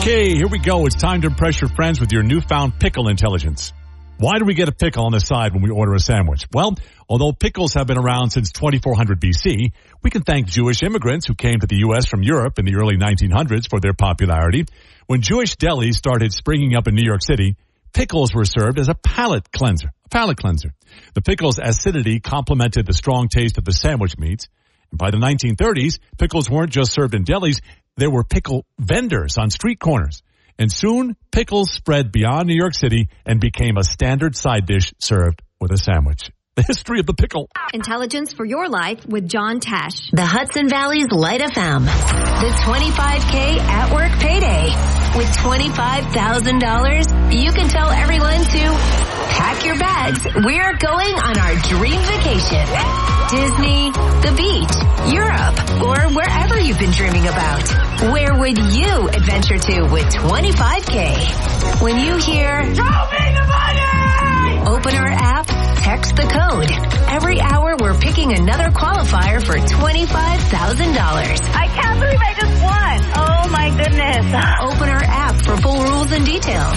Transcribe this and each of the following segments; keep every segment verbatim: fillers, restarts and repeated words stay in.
Okay, here we go. It's time to impress your friends with your newfound pickle intelligence. Why do we get a pickle on the side when we order a sandwich? Well, although pickles have been around since twenty-four hundred B C, we can thank Jewish immigrants who came to the U S from Europe in the early nineteen hundreds for their popularity. When Jewish delis started springing up in New York City, pickles were served as a palate cleanser. A palate cleanser. The pickle's acidity complemented the strong taste of the sandwich meats. And by the nineteen thirties, pickles weren't just served in delis. There were pickle vendors on street corners. And soon, pickles spread beyond New York City and became a standard side dish served with a sandwich. The history of the pickle. Intelligence for your life with John Tesh. The Hudson Valley's Light F M. The twenty-five K at work payday. With twenty-five thousand dollars, you can tell everyone to pack your bags. We're going on our dream vacation. Disney, the beach, Europe, or wherever you've been dreaming about. Where would you adventure to with twenty-five K? When you hear, "Show me the money!" Open our app, text the code. Every hour we're picking another qualifier for twenty-five thousand dollars. I can't believe I just won. Oh my goodness. Open our app for full rules and details.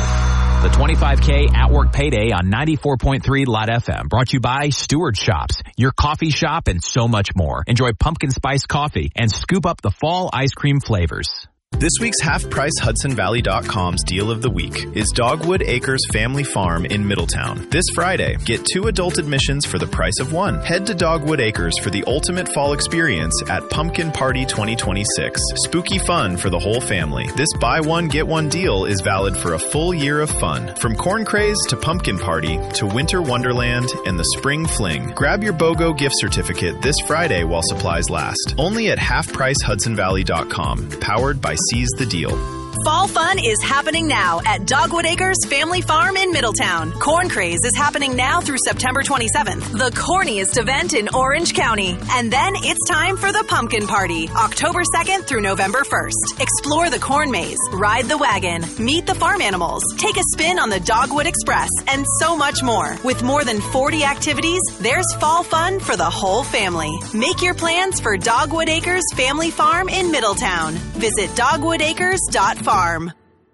The twenty-five K at work payday on ninety-four point three Light F M. Brought to you by Stewart Shops, your coffee shop, and so much more. Enjoy pumpkin spice coffee and scoop up the fall ice cream flavors. This week's Half Price Hudson Valley dot com's Deal of the Week is Dogwood Acres Family Farm in Middletown. This Friday, get two adult admissions for the price of one. Head to Dogwood Acres for the ultimate fall experience at Pumpkin Party twenty twenty-six. Spooky fun for the whole family. This buy one, get one deal is valid for a full year of fun. From Corn Craze to Pumpkin Party to Winter Wonderland and the Spring Fling. Grab your BOGO gift certificate this Friday while supplies last. Only at Half Price Hudson Valley dot com. Powered by Seize the Deal. Fall fun is happening now at Dogwood Acres Family Farm in Middletown. Corn Craze is happening now through September twenty-seventh, the corniest event in Orange County. And then it's time for the Pumpkin Party, October second through November first. Explore the corn maze, ride the wagon, meet the farm animals, take a spin on the Dogwood Express, and so much more. With more than forty activities, there's fall fun for the whole family. Make your plans for Dogwood Acres Family Farm in Middletown. Visit dogwood acres dot farm.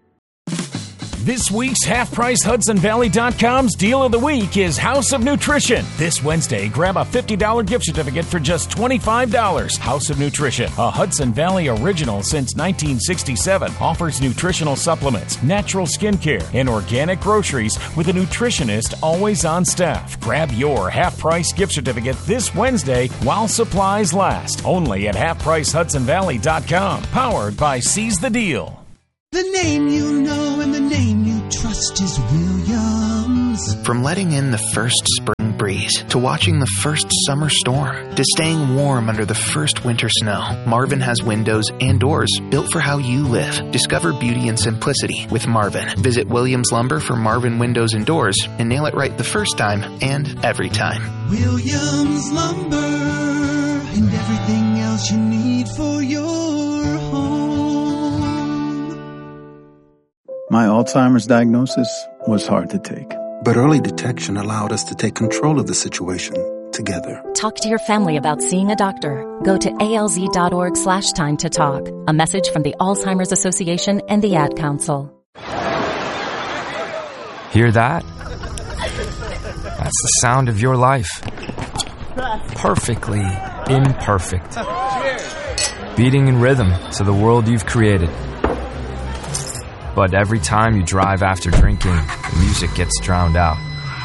This week's Half Price Hudson Valley dot com's Deal of the Week is House of Nutrition. This Wednesday, grab a fifty dollars gift certificate for just twenty-five dollars. House of Nutrition, a Hudson Valley original since nineteen sixty-seven, offers nutritional supplements, natural skincare, and organic groceries with a nutritionist always on staff. Grab your Half Price gift certificate this Wednesday while supplies last. Only at Half Price Hudson Valley dot com. Powered by Seize the Deal. The name you know and the name you trust is Williams. From letting in the first spring breeze, to watching the first summer storm, to staying warm under the first winter snow, Marvin has windows and doors built for how you live. Discover beauty and simplicity with Marvin. Visit Williams Lumber for Marvin Windows and Doors and nail it right the first time and every time. Williams Lumber and everything else you need for your home. My Alzheimer's diagnosis was hard to take. But early detection allowed us to take control of the situation together. Talk to your family about seeing a doctor. Go to alz.org slash time to talk. A message from the Alzheimer's Association and the Ad Council. Hear that? That's the sound of your life. Perfectly imperfect. Beating in rhythm to the world you've created. But every time you drive after drinking, the music gets drowned out.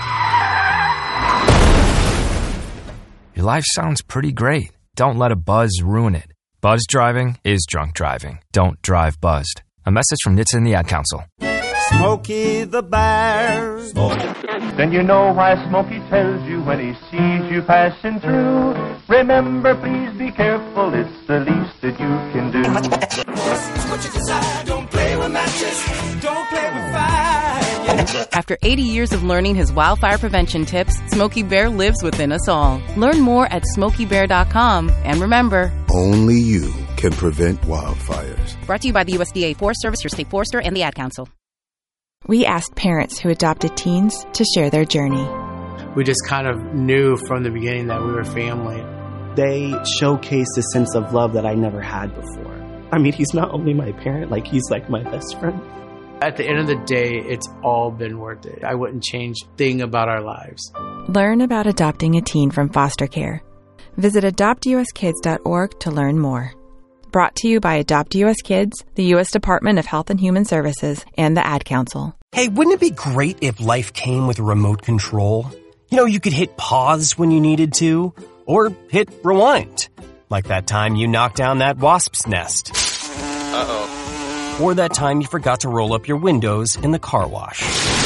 Your life sounds pretty great. Don't let a buzz ruin it. Buzz driving is drunk driving. Don't drive buzzed. A message from N H T S A and the Ad Council. Smokey the Bear. Then you know why Smokey tells you when he sees you passing through. Remember, please be careful, it's the least that you can do. What you decide, don't play with matches, don't play with fire. After eighty years of learning his wildfire prevention tips, Smokey Bear lives within us all. Learn more at smokey bear dot com. And remember, only you can prevent wildfires. Brought to you by the U S D A Forest Service, your state forester, and the Ad Council. We asked parents who adopted teens to share their journey. We just kind of knew from the beginning that we were family. They showcased a sense of love that I never had before. I mean, he's not only my parent, like, he's like my best friend. At the end of the day, it's all been worth it. I wouldn't change a thing about our lives. Learn about adopting a teen from foster care. Visit adopt u s kids dot org to learn more. Brought to you by Adopt U S Kids, the U S Department of Health and Human Services, and the Ad Council. Hey, wouldn't it be great if life came with a remote control? You know, you could hit pause when you needed to, or hit rewind. Like that time you knocked down that wasp's nest. Uh-oh. Or that time you forgot to roll up your windows in the car wash.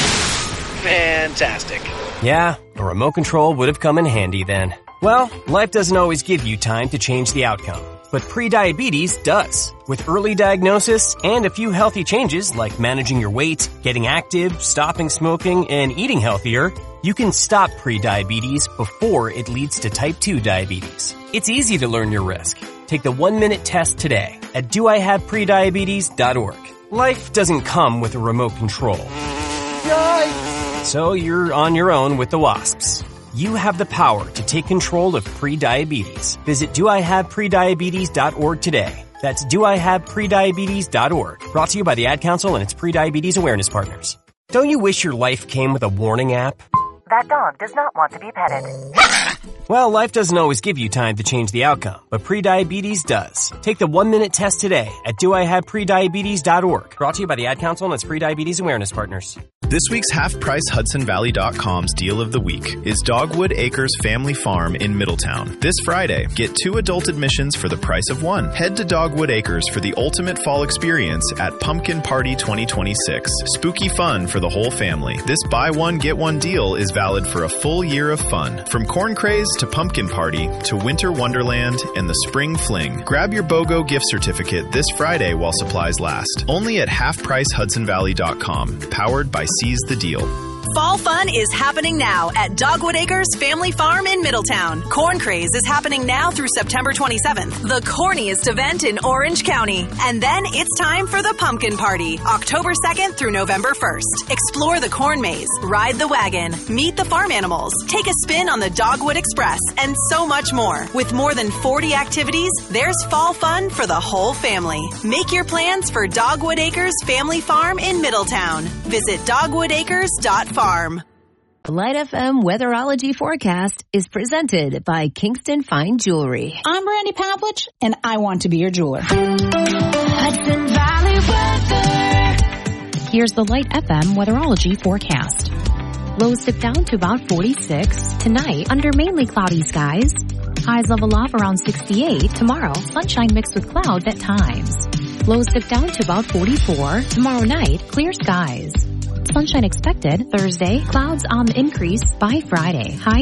Fantastic. Yeah, a remote control would have come in handy then. Well, life doesn't always give you time to change the outcome, but prediabetes does. With early diagnosis and a few healthy changes like managing your weight, getting active, stopping smoking, and eating healthier, you can stop prediabetes before it leads to type two diabetes. It's easy to learn your risk. Take the one-minute test today at do I have prediabetes dot org. Life doesn't come with a remote control. Yikes! So you're on your own with the wasps. You have the power to take control of prediabetes. Visit do I have prediabetes dot org today. That's do I have prediabetes dot org. Brought to you by the Ad Council and its prediabetes awareness partners. Don't you wish your life came with a warning app? That dog does not want to be petted. Well, life doesn't always give you time to change the outcome, but prediabetes does. Take the one-minute test today at do I have prediabetes dot org. Brought to you by the Ad Council and its prediabetes awareness partners. This week's Half Price Hudson Valley dot com's Deal of the Week is Dogwood Acres Family Farm in Middletown. This Friday, get two adult admissions for the price of one. Head to Dogwood Acres for the ultimate fall experience at Pumpkin Party twenty twenty-six. Spooky fun for the whole family. This buy one, get one deal is valid for a full year of fun. From Corn Craze to Pumpkin Party to Winter Wonderland and the Spring Fling. Grab your BOGO gift certificate this Friday while supplies last. Only at Half Price Hudson Valley dot com. Powered by Seize the Deal. Fall fun is happening now at Dogwood Acres Family Farm in Middletown. Corn Craze is happening now through September twenty-seventh, the corniest event in Orange County. And then it's time for the Pumpkin Party, October second through November first. Explore the corn maze, ride the wagon, meet the farm animals, take a spin on the Dogwood Express, and so much more. With more than forty activities, there's fall fun for the whole family. Make your plans for Dogwood Acres Family Farm in Middletown. Visit dogwood acres dot farm. The Light F M Weatherology Forecast is presented by Kingston Fine Jewelry. I'm Brandy Pavlich, and I want to be your jeweler. Hudson Valley weather. Here's the Light F M Weatherology Forecast. Lows dip down to about forty-six. Tonight, under mainly cloudy skies. Highs level off around sixty-eight. Tomorrow, sunshine mixed with clouds at times. Lows dip down to about forty-four. Tomorrow night, clear skies. Sunshine expected Thursday, clouds on the increase by Friday. High